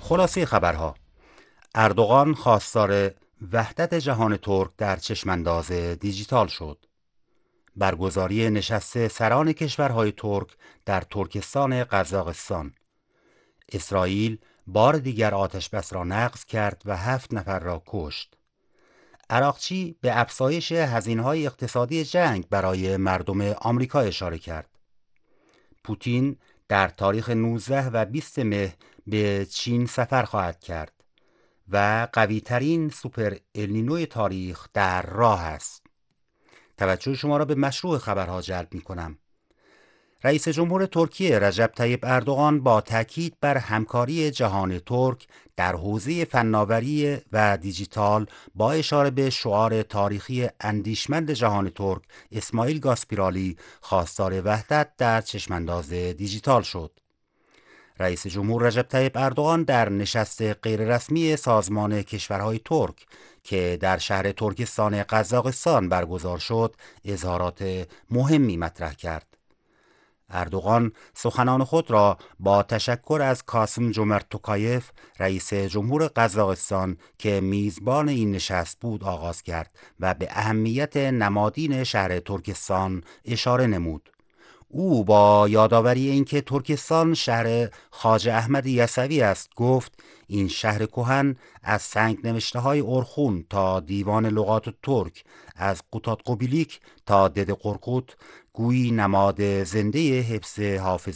خلاصه خبرها: اردوغان خواستار وحدت جهان ترک در چشمانداز دیجیتال شد. برگزاری نشست سران کشورهای ترک در ترکستان قزاقستان. اسرائیل بار دیگر آتشبس را نقض کرد و 7 نفر را کشت. عراقچی به افزایش هزینه‌های اقتصادی جنگ برای مردم آمریکا اشاره کرد. پوتین در تاریخ 19 و 20 مه به چین سفر خواهد کرد و قوی‌ترین سوپر النینوی تاریخ در راه است. توجه شما را به مشروع خبرها جلب می کنم. رئیس جمهور ترکیه رجب طیب اردوغان با تاکید بر همکاری جهان ترک در حوزه فناوری و دیجیتال با اشاره به شعار تاریخی اندیشمند جهان ترک اسماعیل گاسپرالی خواستار وحدت در چشمانداز دیجیتال شد. رئیس جمهور رجب طیب اردوغان در نشست غیررسمی سازمان کشورهای ترک که در شهر ترکستان قزاقستان برگزار شد اظهارات مهمی مطرح کرد. اردوغان سخنان خود را با تشکر از کاسم جومرت توکایف رئیس جمهور قزاقستان که میزبان این نشست بود آغاز کرد و به اهمیت نمادین شهر ترکستان اشاره نمود. او با یادآوری اینکه ترکستان شهر خواجه احمد یسوی است گفت این شهر کهن از سنگ نوشته های ارخون تا دیوان لغات ترک، از قوتات قبیلیک تا دد قرقوت گویی نماد زنده حفظ حافظ